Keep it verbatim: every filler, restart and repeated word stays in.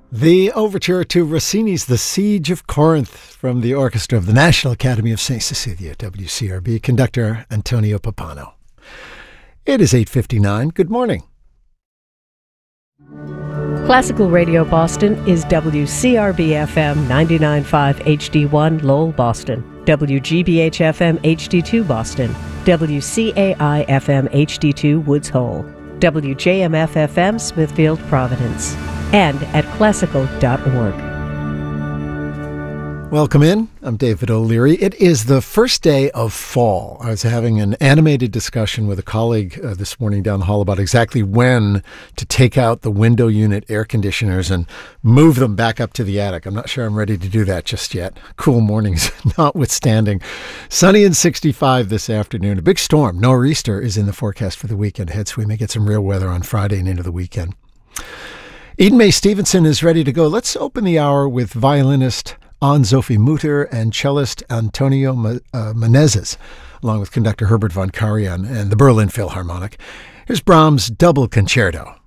The overture to Rossini's The Siege of Corinth from the orchestra of the National Academy of Saint Cecilia, W C R B, conductor Antonio Pappano. It is eight fifty-nine. Good morning. Classical Radio Boston is W C R B F M ninety-nine point five H D one Lowell, Boston, W G B H F M H D two Boston, W C A I F M H D two Woods Hole, W J M F F M Smithfield, Providence, and at classical dot org. Welcome in. I'm David O'Leary. It is the first day of fall. I was having an animated discussion with a colleague uh, this morning down the hall about exactly when to take out the window unit air conditioners and move them back up to the attic. I'm not sure I'm ready to do that just yet. Cool mornings notwithstanding. Sunny and sixty-five this afternoon. A big storm, nor'easter, is in the forecast for the weekend ahead, so we may get some real weather on Friday and into the weekend. Eden Mae Stevenson is ready to go. Let's open the hour with violinist Anne-Sophie Mutter and cellist Antonio Menezes, along with conductor Herbert von Karajan and the Berlin Philharmonic. Here's Brahms' Double Concerto.